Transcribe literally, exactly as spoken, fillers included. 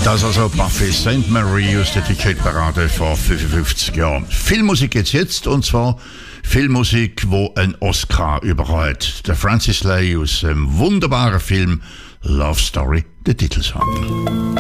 Das also Buffy Saint Mary aus der Ticketparade vor fünfundfünfzig Jahren. Filmmusik geht's jetzt, und zwar Filmmusik, wo ein Oscar überrollt. Der Francis Lai aus dem wunderbaren Film Love Story, der Titelsong.